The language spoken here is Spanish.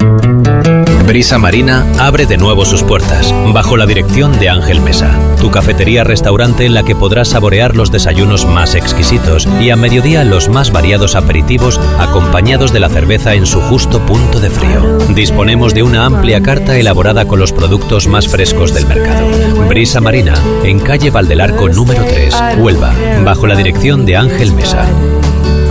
Brisa Marina abre de nuevo sus puertas, bajo la dirección de Ángel Mesa, tu cafetería-restaurante en la que podrás saborear los desayunos más exquisitos y a mediodía los más variados aperitivos acompañados de la cerveza en su justo punto de frío. Disponemos de una amplia carta elaborada con los productos más frescos del mercado. Brisa Marina, en calle Valdelarco número 3, Huelva, bajo la dirección de Ángel Mesa.